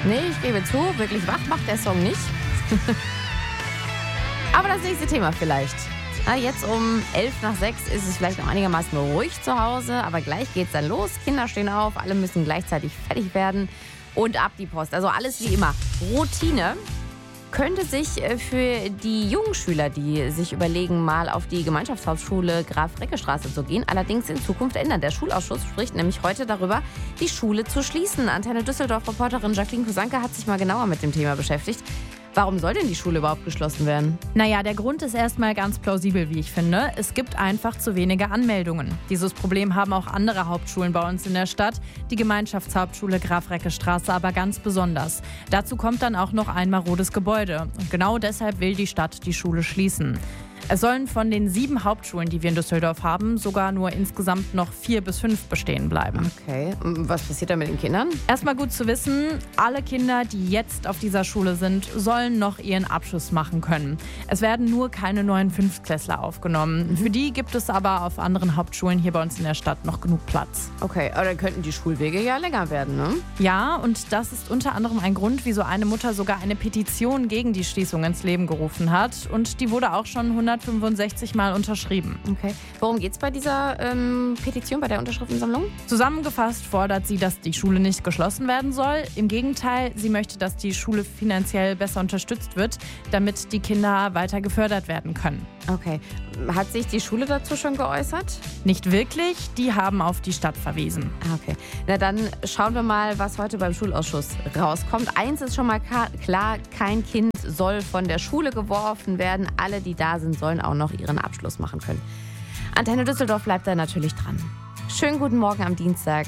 Nee, ich gebe zu, wirklich wach macht der Song nicht. Aber das nächste Thema vielleicht. Jetzt um 5:11 ist es vielleicht noch einigermaßen ruhig zu Hause, aber gleich geht's dann los. Kinder stehen auf, alle müssen gleichzeitig fertig werden und ab die Post. Also alles wie immer. Routine könnte sich für die jungen Schüler, die sich überlegen, mal auf die Gemeinschaftshauptschule Graf-Recke-Straße zu gehen, allerdings in Zukunft ändern. Der Schulausschuss spricht nämlich heute darüber, die Schule zu schließen. Antenne Düsseldorf-Reporterin Jacqueline Kusanke hat sich mal genauer mit dem Thema beschäftigt. Warum soll denn die Schule überhaupt geschlossen werden? Naja, der Grund ist erstmal ganz plausibel, wie ich finde. Es gibt einfach zu wenige Anmeldungen. Dieses Problem haben auch andere Hauptschulen bei uns in der Stadt, die Gemeinschaftshauptschule Graf-Recke-Straße aber ganz besonders. Dazu kommt dann auch noch ein marodes Gebäude. Und genau deshalb will die Stadt die Schule schließen. Es sollen von den 7 Hauptschulen, die wir in Düsseldorf haben, sogar nur insgesamt noch 4 bis 5 bestehen bleiben. Okay, was passiert da mit den Kindern? Erstmal gut zu wissen, alle Kinder, die jetzt auf dieser Schule sind, sollen noch ihren Abschluss machen können. Es werden nur keine neuen Fünftklässler aufgenommen. Für die gibt es aber auf anderen Hauptschulen hier bei uns in der Stadt noch genug Platz. Okay, aber dann könnten die Schulwege ja länger werden, ne? Ja, und das ist unter anderem ein Grund, wieso eine Mutter sogar eine Petition gegen die Schließung ins Leben gerufen hat. Und die wurde auch schon 165 Mal unterschrieben. Okay. Worum geht es bei dieser Petition, bei der Unterschriftensammlung? Zusammengefasst fordert sie, dass die Schule nicht geschlossen werden soll. Im Gegenteil, sie möchte, dass die Schule finanziell besser unterstützt wird, damit die Kinder weiter gefördert werden können. Okay. Hat sich die Schule dazu schon geäußert? Nicht wirklich, die haben auf die Stadt verwiesen. Okay. Na dann schauen wir mal, was heute beim Schulausschuss rauskommt. Eins ist schon mal klar, kein Kind soll von der Schule geworfen werden. Alle, die da sind, sollen auch noch ihren Abschluss machen können. Antenne Düsseldorf bleibt da natürlich dran. Schönen guten Morgen am Dienstag.